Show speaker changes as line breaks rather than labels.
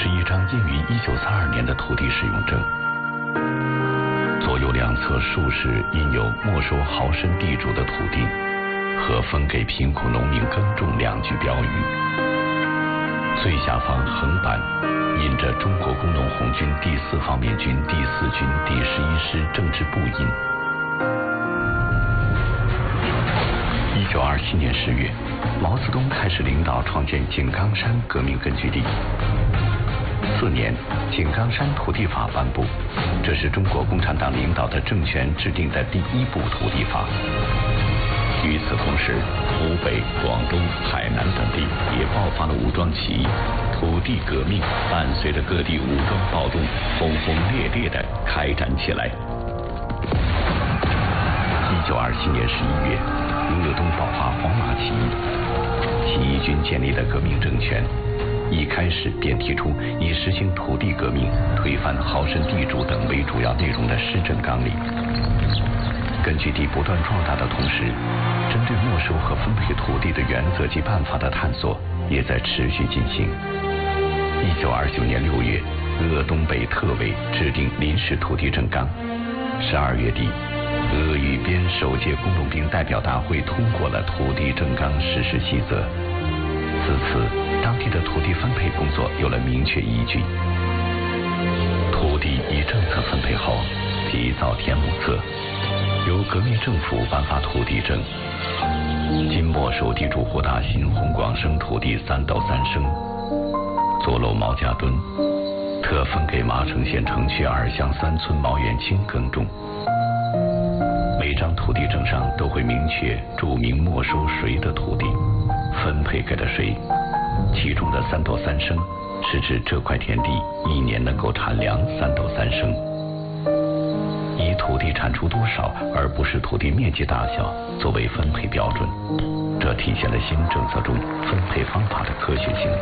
是一张印于1932年的土地使用证，左右两侧竖式印有没收豪绅地主的土地和分给贫苦农民耕种2句标语，最下方横版印着中国工农红军第4方面军第4军第11师政治部印。1927年10月，毛泽东开始领导创建井冈山革命根据地。次年，井冈山土地法颁布，这是中国共产党领导的政权制定的第1部土地法。与此同时，湖北、广东、海南等地也爆发了武装起义，土地革命伴随着各地武装暴动轰轰烈烈地开展起来。1927年11月，鄂东爆发黄马起义，起义军建立的革命政权一开始便提出以实行土地革命、推翻豪绅地主等为主要内容的施政纲领。根据地不断壮大的同时，针对没收和分配土地的原则及办法的探索也在持续进行。1929年6月，鄂东北特委制定临时土地政纲。12月底，鄂豫边首届工农兵代表大会通过了土地政纲实施细则。自此，当地的土地分配工作有了明确依据。土地以政策分配后，即造田亩册，由革命政府颁发土地证。今没收地主胡大新、洪广生土地3斗3升，左楼毛家墩，特分给麻城县城区2乡3村毛远清耕种。每张土地证上都会明确注明没收谁的土地，分配给了谁，其中的3斗3升是指这块田地一年能够产粮3斗3升。以土地产出多少而不是土地面积大小作为分配标准，这体现了新政策中分配方法的科学性。